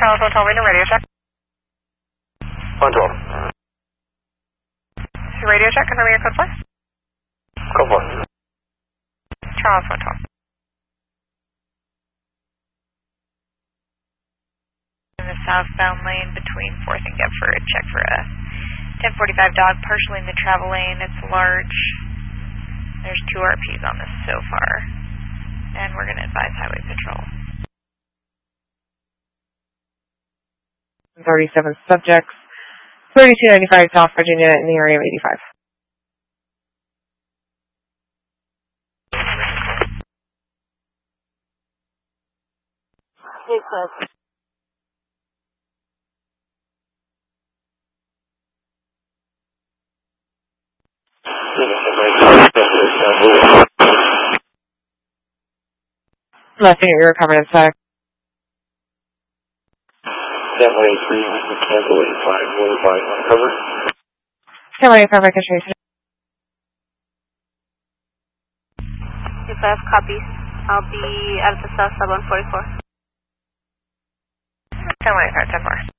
Charles Hotel, we need radio check. 112. Radio check, confirming your code 4. Code 4. Charles Hotel. In the southbound lane between 4th and Gepford, check for a 1045 dog partially in the travel lane. It's large. There's 2 RPs on this so far. And we're going to advise Highway Patrol. 37 subjects, 3295 South Virginia in the area of 85. Hey, Cliff. Nothing at your recovered in static. 1083, cancel 85, notify uncover. 1085, I can trace it. 85 copies. I'll be at the south sub on 44. 1085, 10-4.